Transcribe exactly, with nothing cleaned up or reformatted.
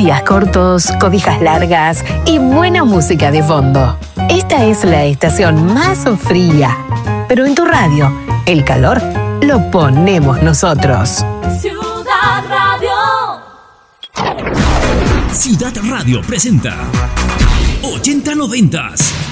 días cortos, cobijas largas y buena música de fondo. Esta es la estación más fría, pero en tu radio, el calor lo ponemos nosotros. Ciudad Radio. Ciudad Radio presenta ochenta noventas.